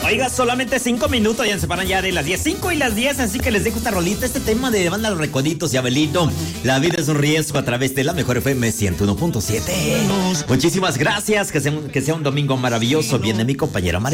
Oiga, solamente 5 minutos, ya se separan ya de las 10, 5 y las 10, así que les dejo esta rolita, este tema de Banda Los Recoditos y Abelito. La vida es un riesgo a través de la mejor FM 101.7. Muchísimas gracias, que sea un domingo maravilloso. Viene mi compañera María.